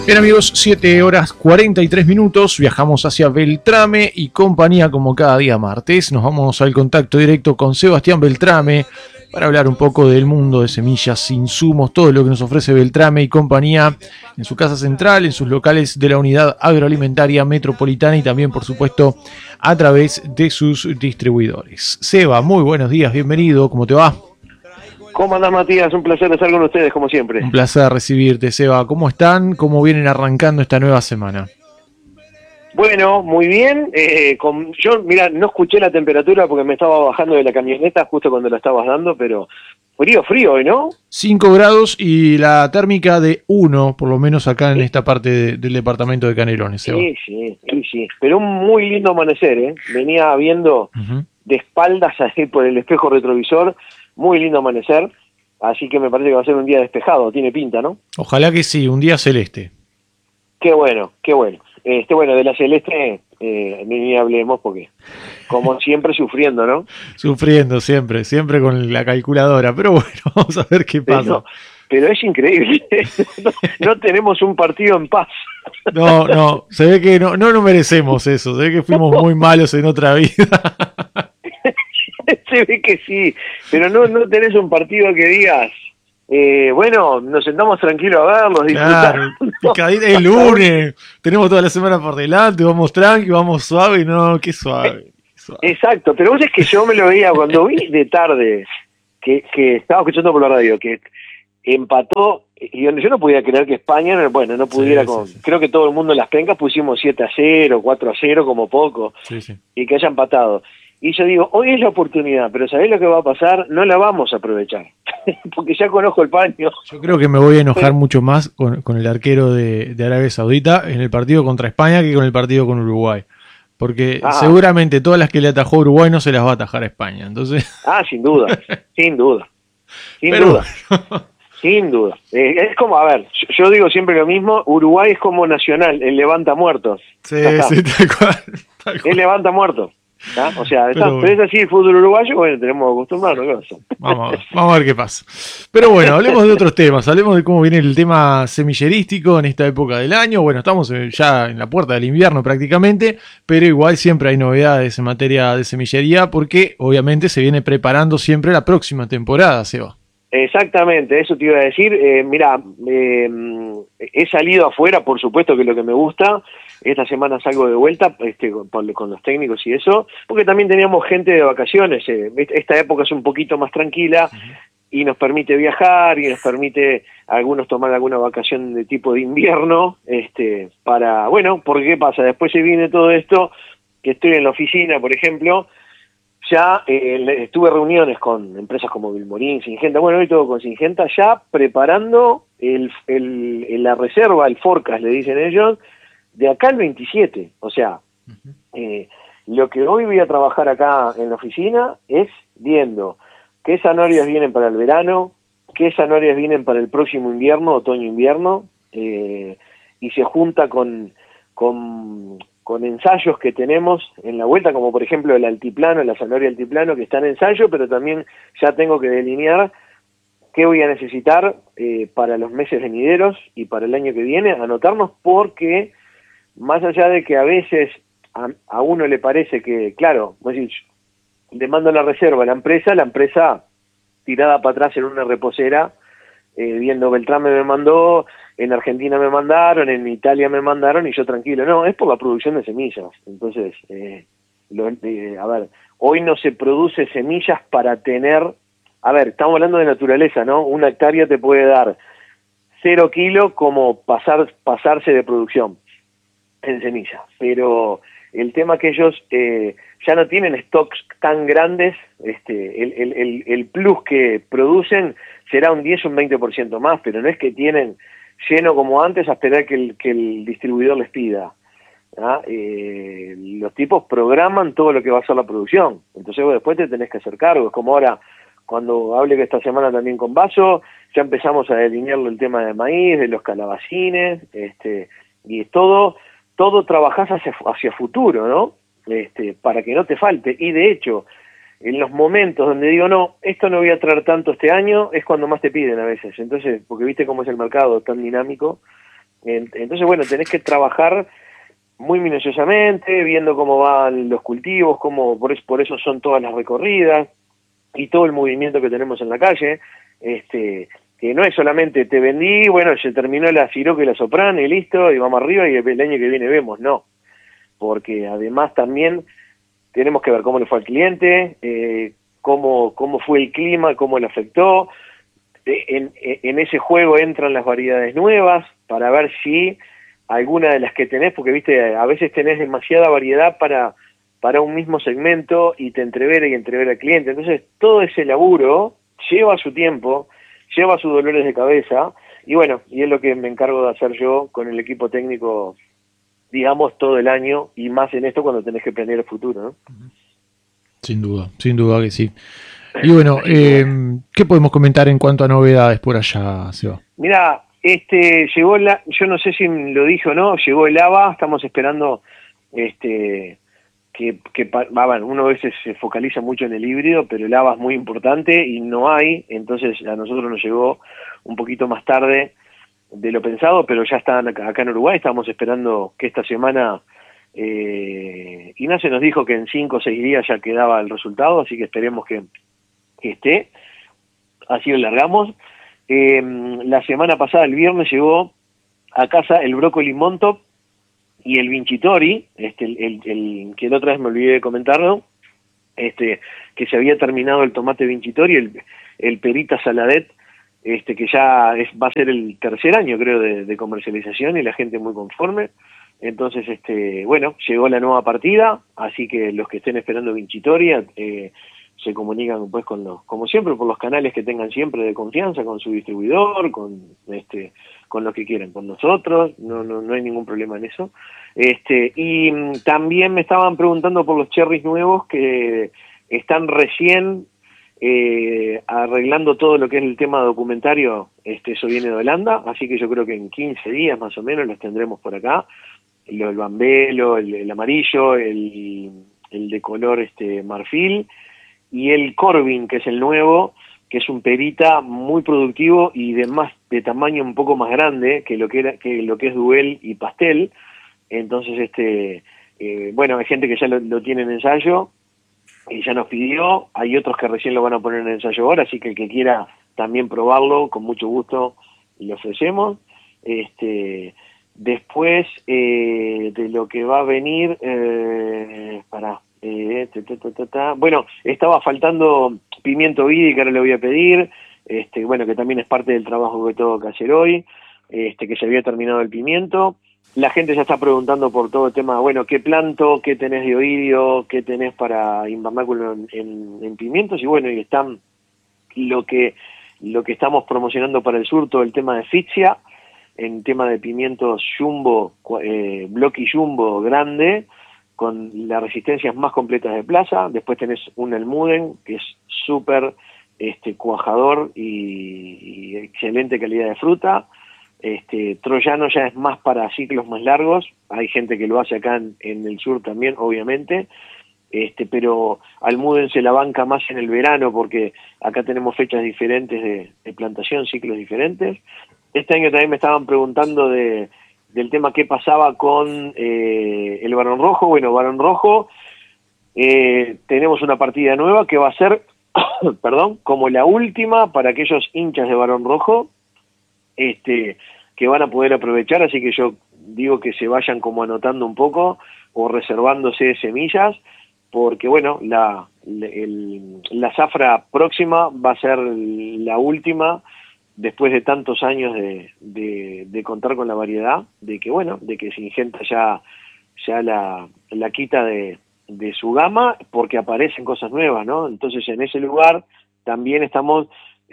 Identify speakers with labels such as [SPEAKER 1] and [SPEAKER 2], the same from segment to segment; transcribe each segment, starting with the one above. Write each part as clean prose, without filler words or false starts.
[SPEAKER 1] Bien amigos, 7 horas 43 minutos, viajamos hacia Beltrame y compañía como cada día martes. Nos vamos al contacto directo con Sebastián Beltrame para hablar un poco del mundo de semillas, insumos, todo lo que nos ofrece Beltrame y compañía en su casa central, en sus locales de la Unidad Agroalimentaria Metropolitana y también por supuesto a través de sus distribuidores. Seba, muy buenos días, bienvenido, ¿cómo te va?
[SPEAKER 2] ¿Cómo andás, Matías? Un placer estar con ustedes, como siempre.
[SPEAKER 1] Un placer recibirte, Seba. ¿Cómo están? ¿Cómo vienen arrancando esta nueva semana?
[SPEAKER 2] Bueno, muy bien. Yo, mira, no escuché la temperatura porque me estaba bajando de la camioneta justo cuando la estabas dando, pero frío hoy, ¿no?
[SPEAKER 1] 5 grados y la térmica de 1, por lo menos acá en esta parte del departamento de Canelones, Seba.
[SPEAKER 2] Sí. Pero un muy lindo amanecer, ¿eh? Venía viendo de espaldas así por el espejo retrovisor. Muy lindo amanecer, así que me parece que va a ser un día despejado, tiene pinta, ¿no?
[SPEAKER 1] Ojalá que sí, un día celeste.
[SPEAKER 2] Qué bueno. Bueno, de la celeste ni hablemos porque, como siempre, sufriendo, ¿no?
[SPEAKER 1] Sufriendo siempre con la calculadora, pero bueno, vamos a ver qué pasa.
[SPEAKER 2] Pero es increíble, no tenemos un partido en paz.
[SPEAKER 1] No, se ve que no nos merecemos eso, se ve que fuimos muy malos en otra vida.
[SPEAKER 2] Se ve que sí, pero no tenés un partido que digas, bueno, nos sentamos tranquilos a verlos, disfrutar.
[SPEAKER 1] Claro, es lunes, tenemos toda la semana por delante, vamos tranqui, vamos suave, no, qué suave.
[SPEAKER 2] Exacto, pero vos es que yo me lo veía cuando vi de tarde, que estaba escuchando por la radio, que empató, y yo no podía creer que España, no pudiera sí. Creo que todo el mundo en las pencas pusimos 7-0, 4-0 como poco, y que haya empatado. Y yo digo, hoy es la oportunidad, pero ¿sabés lo que va a pasar? No la vamos a aprovechar, porque ya conozco el paño.
[SPEAKER 1] Yo creo que me voy a enojar mucho más con el arquero de Arabia Saudita en el partido contra España que con el partido con Uruguay. Porque seguramente todas las que le atajó Uruguay no se las va a atajar a España. Entonces...
[SPEAKER 2] sin duda. Sin duda. Es como, a ver, yo digo siempre lo mismo, Uruguay es como Nacional, el levanta muertos.
[SPEAKER 1] Sí, tal cual.
[SPEAKER 2] El levanta muertos. O sea, pero es así el fútbol uruguayo, bueno, tenemos que acostumbrarnos.
[SPEAKER 1] Vamos a ver qué pasa. Pero bueno, hablemos de otros temas, hablemos de cómo viene el tema semillerístico en esta época del año. Bueno, estamos ya en la puerta del invierno prácticamente, pero igual siempre hay novedades en materia de semillería porque obviamente se viene preparando siempre la próxima temporada, Seba.
[SPEAKER 2] Exactamente, eso te iba a decir. Mira, he salido afuera, por supuesto que es lo que me gusta. Esta semana salgo de vuelta con los técnicos y eso, porque también teníamos gente de vacaciones. Esta época es un poquito más tranquila y nos permite viajar y nos permite a algunos tomar alguna vacación de tipo de invierno, porque ¿qué pasa? Después se viene todo esto, que estoy en la oficina, por ejemplo, ya tuve reuniones con empresas como Vilmorín, Singenta, hoy todo con Singenta, ya preparando la reserva, el forecast, le dicen ellos, de acá al 27. O sea, lo que hoy voy a trabajar acá en la oficina es viendo qué zanahorias vienen para el verano, qué zanahorias vienen para el próximo invierno, otoño-invierno, y se junta con ensayos que tenemos en la vuelta, como por ejemplo el altiplano, la zanahoria altiplano, que está en ensayo, pero también ya tengo que delinear qué voy a necesitar para los meses venideros y para el año que viene, anotarnos, porque más allá de que a veces a uno le parece que, claro, le mando la reserva a la empresa tirada para atrás en una reposera, viendo Beltrame me mandó, en Argentina me mandaron, en Italia me mandaron y yo tranquilo. No, es por la producción de semillas. Entonces, hoy no se produce semillas para tener, estamos hablando de naturaleza, ¿no? Una hectárea te puede dar 0 kilos como pasarse de producción en semillas, pero el tema que ellos ya no tienen stocks tan grandes, el plus que producen será un 10 o un 20% más, pero no es que tienen lleno como antes a esperar que el distribuidor les pida. Los tipos programan todo lo que va a ser la producción, entonces vos después te tenés que hacer cargo. Es como ahora, cuando hablé que esta semana también con Vaso, ya empezamos a delinearlo el tema de maíz, de los calabacines, y todo trabajás hacia futuro, ¿no? Para que no te falte. Y de hecho, en los momentos donde digo, no, esto no voy a traer tanto este año, es cuando más te piden a veces. Entonces, porque viste cómo es el mercado tan dinámico, Entonces, bueno, tenés que trabajar muy minuciosamente, viendo cómo van los cultivos, por eso son todas las recorridas y todo el movimiento que tenemos en la calle, que no es solamente te vendí, bueno, se terminó la siroca y la soprano y listo, y vamos arriba y el año que viene vemos, no, porque además también tenemos que ver cómo le fue al cliente, cómo fue el clima, cómo le afectó. En ese juego entran las variedades nuevas para ver si alguna de las que tenés, porque viste, a veces tenés demasiada variedad para un mismo segmento y te entrevera y entrevera al cliente. Entonces todo ese laburo lleva su tiempo, lleva sus dolores de cabeza, y bueno, y es lo que me encargo de hacer yo con el equipo técnico, digamos, todo el año, y más en esto cuando tenés que planear el futuro, ¿no?
[SPEAKER 1] Sin duda que sí. Y bueno, ¿qué podemos comentar en cuanto a novedades por allá, Seba?
[SPEAKER 2] Mira, llegó yo no sé si lo dije o no, llegó el ABA, estamos esperando bueno, uno a veces se focaliza mucho en el híbrido, pero el ABA es muy importante y no hay, entonces a nosotros nos llegó un poquito más tarde de lo pensado, pero ya están acá en Uruguay, estamos esperando que esta semana, Ignacio nos dijo que en 5 o 6 días ya quedaba el resultado, así que esperemos que esté, así lo largamos. La semana pasada, el viernes, llegó a casa el brócoli Montop y el Vincitori, que la otra vez me olvidé de comentarlo, que se había terminado el tomate Vincitori, el Perita Saladet, que ya va a ser el tercer año, creo, de comercialización, y la gente muy conforme. Entonces, bueno, llegó la nueva partida, así que los que estén esperando Vincitori se comunican pues como siempre, por los canales que tengan siempre de confianza, con su distribuidor, con lo que quieran, con nosotros, no hay ningún problema en eso. Y también me estaban preguntando por los cherries nuevos que están recién arreglando todo lo que es el tema documentario. Eso viene de Holanda, así que yo creo que en 15 días más o menos los tendremos por acá. El bambelo, el amarillo, el de color marfil, y el Corbin, que es el nuevo, que es un perita muy productivo y de tamaño un poco más grande que lo que es Duel y Pastel. Entonces, bueno, hay gente que ya lo tiene en ensayo y ya nos pidió, hay otros que recién lo van a poner en ensayo ahora, así que el que quiera también probarlo, con mucho gusto le ofrecemos. Después de lo que va a venir, bueno, estaba faltando pimiento vidi, que ahora le voy a pedir, bueno, que también es parte del trabajo que tengo que hacer hoy, que se había terminado el pimiento. La gente ya está preguntando por todo el tema, bueno, ¿qué planto? ¿Qué tenés de oidio? ¿Qué tenés para invernáculo en pimientos? Y bueno, y están lo que estamos promocionando para el sur, todo el tema de Fitzia, en tema de pimientos jumbo, bloqui jumbo grande, con las resistencias más completas de plaza. Después tenés un Almuden, que es súper cuajador y excelente calidad de fruta. Troyano ya es más para ciclos más largos, hay gente que lo hace acá en el sur también, obviamente, pero Almuden se la banca más en el verano, porque acá tenemos fechas diferentes de plantación, ciclos diferentes. Este año también me estaban preguntando del tema qué pasaba con el Barón Rojo. Bueno, Barón Rojo, tenemos una partida nueva que va a ser, perdón, como la última para aquellos hinchas de Barón Rojo, que van a poder aprovechar, así que yo digo que se vayan como anotando un poco o reservándose semillas, porque bueno, la zafra próxima va a ser la última después de tantos años de contar con la variedad, de que Syngenta ya la quita de su gama, porque aparecen cosas nuevas, ¿no? Entonces en ese lugar también estamos,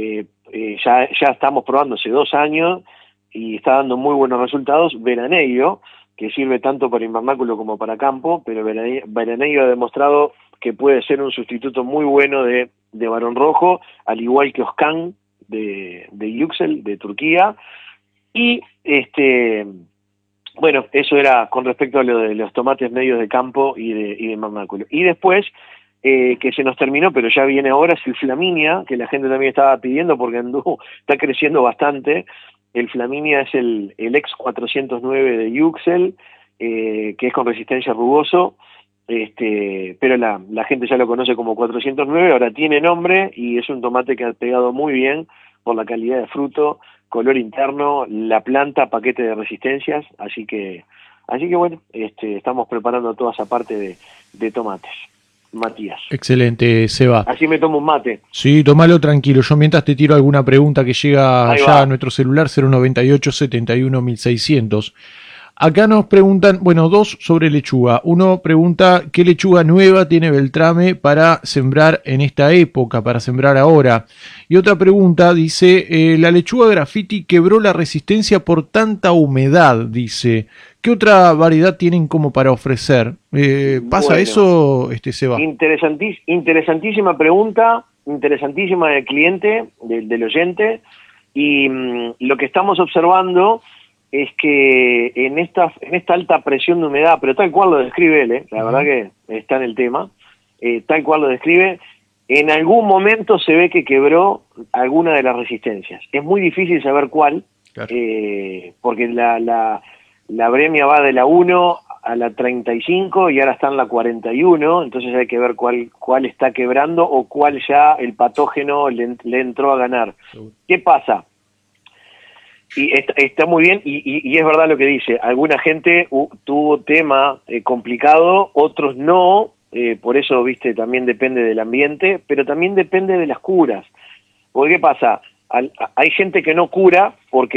[SPEAKER 2] ya estamos probando hace 2 años y está dando muy buenos resultados Veraneio, que sirve tanto para invernáculo como para campo, pero Veraneio ha demostrado que puede ser un sustituto muy bueno de Barón Rojo, al igual que Oscan de Yüksel, de Turquía. Y bueno, eso era con respecto a lo de los tomates medios de campo y de invernáculo. Y después, que se nos terminó, pero ya viene ahora, es el Flaminia, que la gente también estaba pidiendo porque está creciendo bastante. El Flaminia es el ex 409 de Yuxel, que es con resistencia rugoso, pero la gente ya lo conoce como 409, ahora tiene nombre y es un tomate que ha pegado muy bien por la calidad de fruto, color interno, la planta, paquete de resistencias, así que bueno, estamos preparando toda esa parte de tomates. Matías.
[SPEAKER 1] Excelente, Seba.
[SPEAKER 2] Así me tomo un mate.
[SPEAKER 1] Sí, tomalo tranquilo. Yo mientras te tiro alguna pregunta que llega ya a nuestro celular 098 71 1600. Acá nos preguntan, bueno, dos sobre lechuga. Uno pregunta qué lechuga nueva tiene Beltrame para sembrar en esta época, para sembrar ahora. Y otra pregunta dice, la lechuga graffiti quebró la resistencia por tanta humedad, dice. ¿Qué otra variedad tienen como para ofrecer? ¿Pasa eso, Seba?
[SPEAKER 2] Interesantísima pregunta, interesantísima del cliente, del oyente. Y lo que estamos observando es que en esta alta presión de humedad, pero tal cual lo describe él, la verdad que está en el tema, tal cual lo describe, en algún momento se ve que quebró alguna de las resistencias. Es muy difícil saber cuál, claro. Porque la bremia va de la 1 a la 35 y ahora está en la 41, entonces hay que ver cuál está quebrando o cuál ya el patógeno le entró a ganar. ¿Qué pasa? Y está muy bien, y es verdad lo que dice, alguna gente tuvo tema complicado, otros no, por eso, viste, también depende del ambiente, pero también depende de las curas. Porque ¿qué pasa? Hay gente que no cura porque